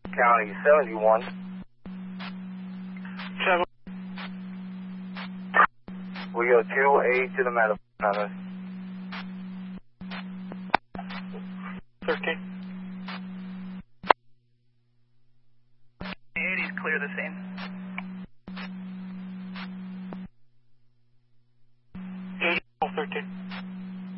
County 71. 7. We go 2A to the medical center. 13.